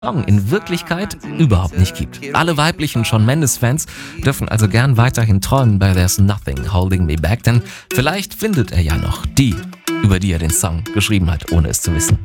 Song in Wirklichkeit überhaupt nicht gibt. Alle weiblichen Shawn Mendes-Fans dürfen also gern weiterhin träumen bei There's Nothing Holding Me Back, denn vielleicht findet er ja noch die, über die er den Song geschrieben hat, ohne es zu wissen.